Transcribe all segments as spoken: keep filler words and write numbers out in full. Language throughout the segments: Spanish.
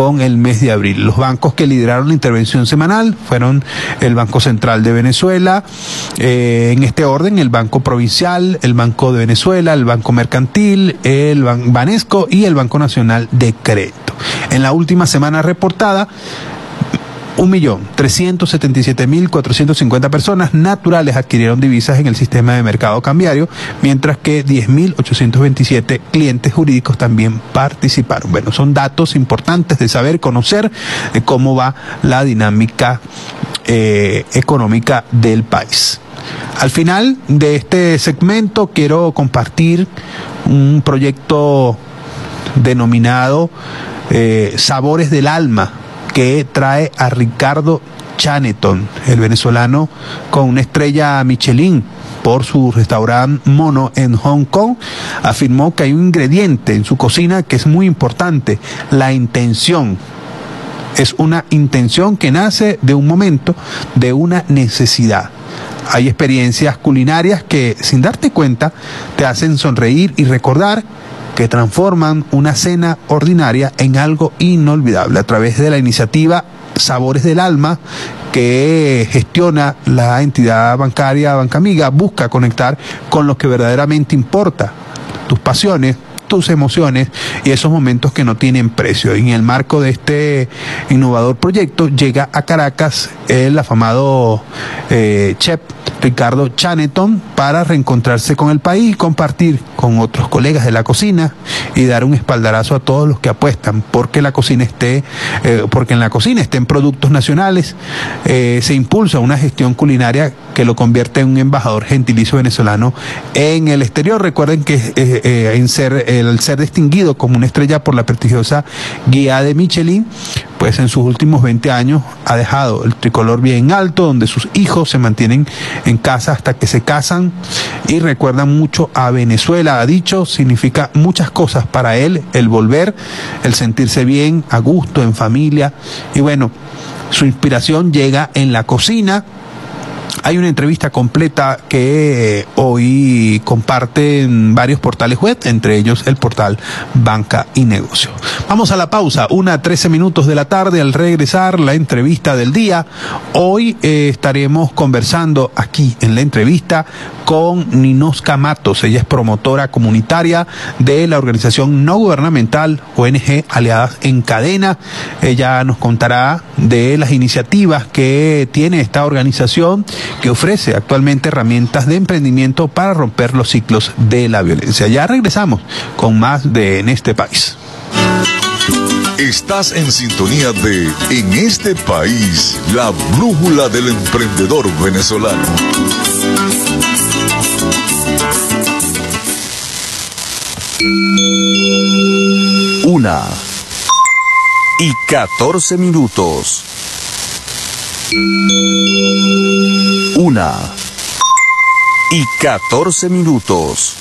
con el mes de abril. Los bancos que lideraron la intervención semanal fueron el Banco Central de Venezuela, eh, en este orden, el Banco Provincial, el Banco de Venezuela, el Banco Mercantil, el Ban- Banesco y el Banco Nacional de Crédito. En la última semana reportada, un millón trescientos setenta y siete mil cuatrocientas cincuenta personas naturales adquirieron divisas en el sistema de mercado cambiario, mientras que diez mil ochocientos veintisiete clientes jurídicos también participaron. Bueno, son datos importantes de saber, conocer de cómo va la dinámica eh, económica del país. Al final de este segmento quiero compartir un proyecto denominado eh, Sabores del Alma, que trae a Ricardo Chaneton, el venezolano con una estrella Michelin por su restaurante Mono en Hong Kong. Afirmó que hay un ingrediente en su cocina que es muy importante: la intención. Es una intención que nace de un momento, de una necesidad. Hay experiencias culinarias que, sin darte cuenta, te hacen sonreír y recordar, que transforman una cena ordinaria en algo inolvidable a través de la iniciativa Sabores del Alma que gestiona la entidad bancaria Banca Amiga. Busca conectar con lo que verdaderamente importa, tus pasiones, tus emociones y esos momentos que no tienen precio. Y en el marco de este innovador proyecto llega a Caracas el afamado eh, chef Ricardo Chaneton para reencontrarse con el país, compartir con otros colegas de la cocina y dar un espaldarazo a todos los que apuestan porque la cocina esté, eh, porque en la cocina estén productos nacionales. Eh, se impulsa una gestión culinaria que lo convierte en un embajador gentilicio venezolano en el exterior. Recuerden que eh, eh, en ser, el ser distinguido como una estrella por la prestigiosa guía de Michelin, pues en sus últimos veinte años ha dejado el tricolor bien alto, donde sus hijos se mantienen en casa hasta que se casan y recuerdan mucho a Venezuela. Ha dicho, significa muchas cosas para él el volver, el sentirse bien, a gusto, en familia. Y bueno, su inspiración llega en la cocina. Hay una entrevista completa que eh, hoy comparten varios portales web, entre ellos el portal Banca y Negocio. Vamos a la pausa, una trece minutos de la tarde. Al regresar, la entrevista del día. Hoy eh, estaremos conversando aquí en la entrevista con Ninoska Matos. Ella es promotora comunitaria de la organización no gubernamental O N G Aliadas en Cadena. Ella nos contará de las iniciativas que tiene esta organización, que ofrece actualmente herramientas de emprendimiento para romper los ciclos de la violencia. Ya regresamos con más de En este País. Estás en sintonía de En este País, la brújula del emprendedor venezolano. Una y catorce minutos. Una y catorce minutos.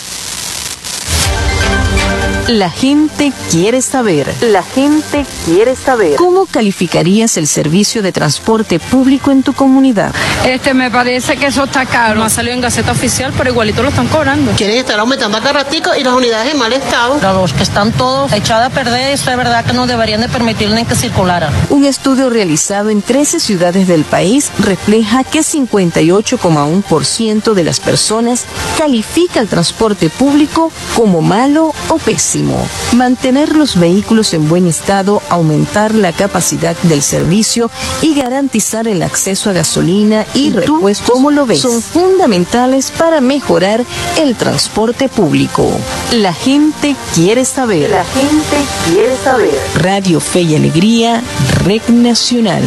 La gente quiere saber. La gente quiere saber. ¿Cómo calificarías el servicio de transporte público en tu comunidad? Este, me parece que eso está caro. No ha salido en Gaceta Oficial, pero igualito lo están cobrando. Quieren estar aumentando a cada ratico y las unidades en mal estado. Los que están todos echados a perder, eso es verdad que no deberían de permitirle que circulara. Un estudio realizado en trece ciudades del país refleja que cincuenta y ocho coma uno por ciento de las personas califica el transporte público como malo o pésimo. Mantener los vehículos en buen estado, aumentar la capacidad del servicio y garantizar el acceso a gasolina y, ¿Y repuestos, cómo lo ves? Son fundamentales para mejorar el transporte público. La gente quiere saber. La gente quiere saber. Radio Fe y Alegría, Red Nacional.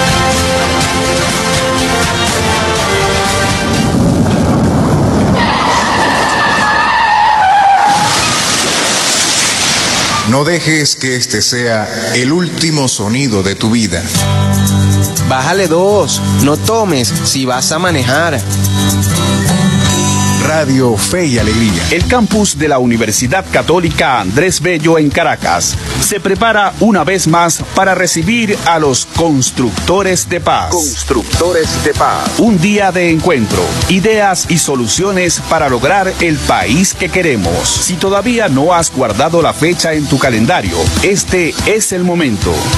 No dejes que este sea el último sonido de tu vida. Bájale dos, no tomes si vas a manejar. Radio Fe y Alegría. El campus de la Universidad Católica Andrés Bello en Caracas se prepara una vez más para recibir a los constructores de paz. Constructores de paz. Un día de encuentro, ideas y soluciones para lograr el país que queremos. Si todavía no has guardado la fecha en tu calendario, este es el momento.